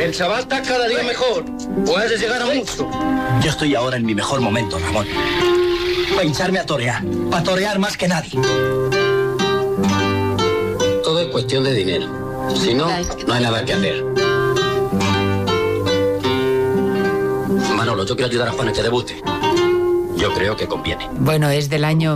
El chaval está cada día mejor. Puedes llegar a mucho. Yo estoy ahora en mi mejor momento, Ramón. Para hincharme a torear. Para torear más que nadie. Todo es cuestión de dinero. Si no, no hay nada que hacer. Manolo, yo quiero ayudar a Juan a que debute. Yo creo que conviene. Bueno, es del año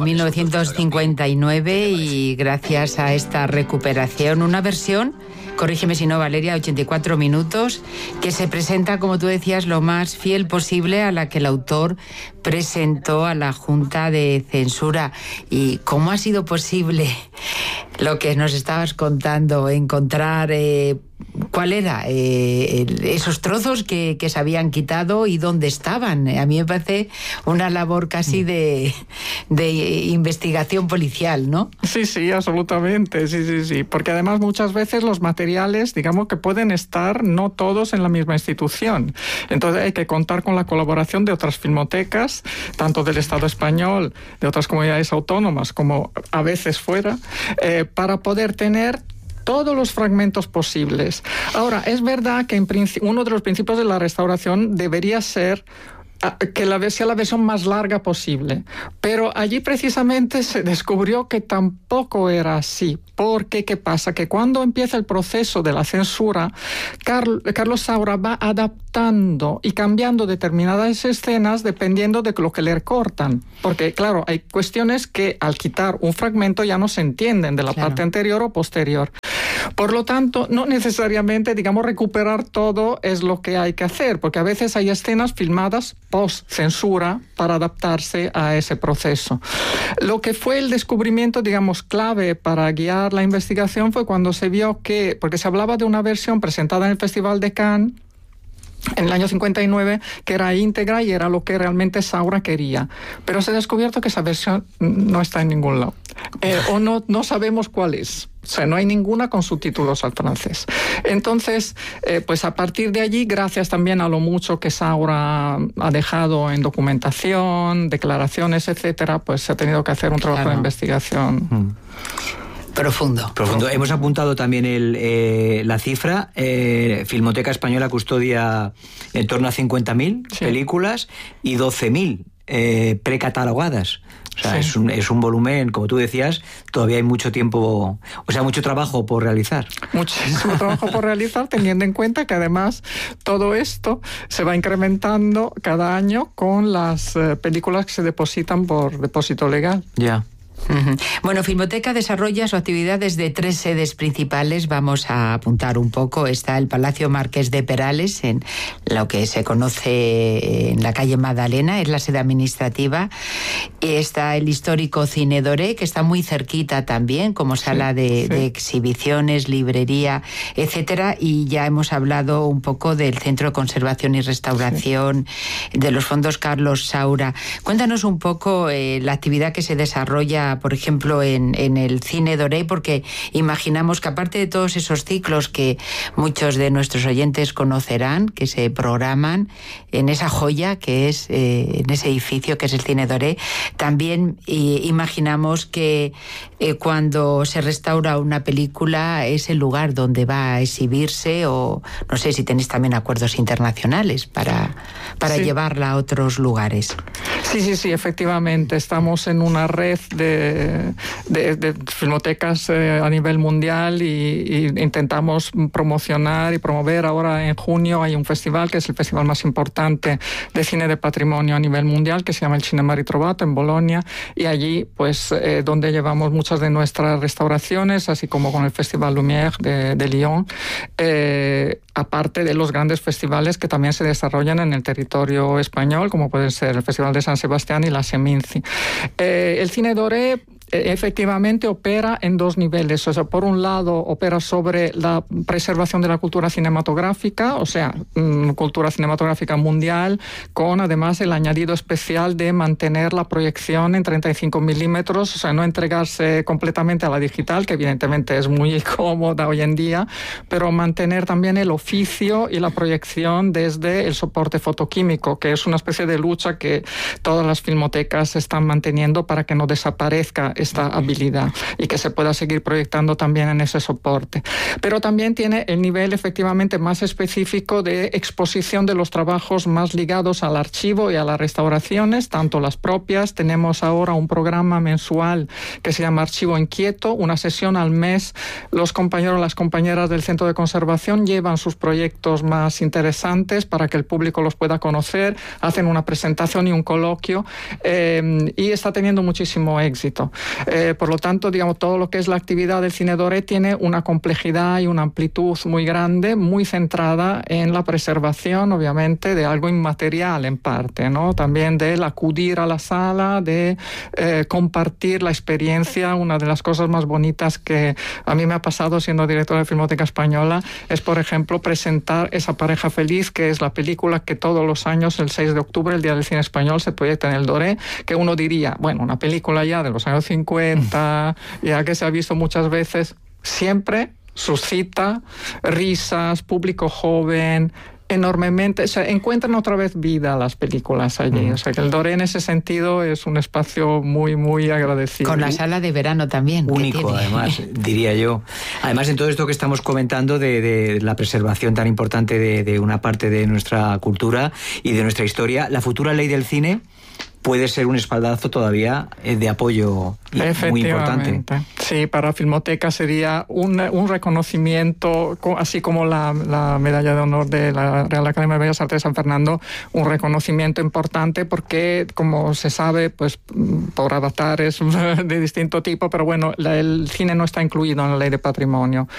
1959 y gracias a esta recuperación, una versión, corrígeme si no, Valeria, 84 minutos, que se presenta, como tú decías, lo más fiel posible a la que el autor presentó a la Junta de Censura. ¿Y cómo ha sido posible lo que nos estabas contando, encontrar cuál era esos trozos que se habían quitado y dónde estaban? A mí me parece una labor casi de investigación policial, ¿no? Sí, absolutamente, sí, porque además muchas veces los materiales, digamos que pueden estar no todos en la misma institución, entonces hay que contar con la colaboración de otras filmotecas, tanto del Estado español, de otras comunidades autónomas, como a veces fuera, para poder tener todos los fragmentos posibles. Ahora, es verdad que uno de los principios de la restauración debería ser que sea la versión más larga posible, pero allí precisamente se descubrió que tampoco era así, porque ¿qué pasa? Que cuando empieza el proceso de la censura, Carlos Saura va adaptando y cambiando determinadas escenas dependiendo de lo que le cortan, porque claro, hay cuestiones que al quitar un fragmento ya no se entienden de la parte anterior o posterior. Por lo tanto, no necesariamente, digamos, recuperar todo es lo que hay que hacer, porque a veces hay escenas filmadas post-censura para adaptarse a ese proceso. Lo que fue el descubrimiento, digamos, clave para guiar la investigación fue cuando se vio que, porque se hablaba de una versión presentada en el Festival de Cannes, en el año 59, que era íntegra y era lo que realmente Saura quería. Pero se ha descubierto que esa versión no está en ningún lado. O no sabemos cuál es. O sea, no hay ninguna con subtítulos al francés. Entonces, pues a partir de allí, gracias también a lo mucho que Saura ha dejado en documentación, declaraciones, etcétera, pues se ha tenido que hacer un trabajo de investigación. Profundo. Hemos apuntado también la cifra. Filmoteca Española custodia en torno a 50.000 películas y 12.000 precatalogadas. O sea, es un volumen, como tú decías, todavía hay mucho tiempo, mucho trabajo por realizar. Muchísimo trabajo por realizar, teniendo en cuenta que además todo esto se va incrementando cada año con las películas que se depositan por depósito legal. Ya. Bueno, Filmoteca desarrolla su actividad desde 3 sedes principales. Vamos a apuntar un poco. Está el Palacio Marqués de Perales, en lo que se conoce en la calle Magdalena, es la sede administrativa. Está el histórico Cine Doré, que está muy cerquita también, como sala de exhibiciones, librería, etcétera. Y ya hemos hablado un poco del Centro de Conservación y Restauración, de los fondos Carlos Saura. Cuéntanos un poco la actividad que se desarrolla, por ejemplo, en el Cine Doré, porque imaginamos que aparte de todos esos ciclos que muchos de nuestros oyentes conocerán, que se programan en esa joya que es, en ese edificio que es el Cine Doré, también imaginamos que cuando se restaura una película es el lugar donde va a exhibirse, o no sé si tenéis también acuerdos internacionales para llevarla a otros lugares. Sí, efectivamente. Estamos en una red de filmotecas a nivel mundial y intentamos promocionar y promover. Ahora en junio hay un festival que es el festival más importante de cine de patrimonio a nivel mundial, que se llama el Cinema Ritrovato en Bolonia, y allí pues donde llevamos muchas de nuestras restauraciones, así como con el Festival Lumière de Lyon, aparte de los grandes festivales que también se desarrollan en el territorio español, como pueden ser el Festival de San Sebastián y la Seminci. El Cine Doré efectivamente opera en 2 niveles. O sea, por un lado opera sobre la preservación de la cultura cinematográfica, o sea, cultura cinematográfica mundial, con además el añadido especial de mantener la proyección en 35 milímetros, o sea, no entregarse completamente a la digital, que evidentemente es muy cómoda hoy en día, pero mantener también el oficio y la proyección desde el soporte fotoquímico, que es una especie de lucha que todas las filmotecas están manteniendo para que no desaparezca esta habilidad y que se pueda seguir proyectando también en ese soporte. Pero también tiene el nivel efectivamente más específico de exposición de los trabajos más ligados al archivo y a las restauraciones, tanto las propias. Tenemos ahora un programa mensual que se llama Archivo Inquieto, una sesión al mes. Los compañeros, las compañeras del Centro de Conservación llevan sus proyectos más interesantes para que el público los pueda conocer, hacen una presentación y un coloquio, y está teniendo muchísimo éxito. Por lo tanto, digamos, todo lo que es la actividad del Cine Doré tiene una complejidad y una amplitud muy grande, muy centrada en la preservación, obviamente, de algo inmaterial en parte, ¿no? También del acudir a la sala, de compartir la experiencia. Una de las cosas más bonitas que a mí me ha pasado siendo directora de Filmoteca Española es, por ejemplo, presentar Esa pareja feliz, que es la película que todos los años, el 6 de octubre, el Día del Cine Español, se proyecta en el Doré, que uno diría, bueno, una película ya de los años 50, ya que se ha visto muchas veces, siempre suscita risas, público joven, enormemente, o sea, encuentran otra vez vida las películas allí. O sea, que el Doré en ese sentido es un espacio muy, muy agradecido. Con la sala de verano también. Único, además, diría yo. Además, en todo esto que estamos comentando de la preservación tan importante de una parte de nuestra cultura y de nuestra historia, la futura ley del cine puede ser un espaldarazo todavía de apoyo muy importante. Sí, para Filmoteca sería un reconocimiento, así como la medalla de honor de la Real Academia de Bellas Artes de San Fernando, un reconocimiento importante porque, como se sabe, pues por avatares de distinto tipo, pero bueno, el cine no está incluido en la ley de patrimonio.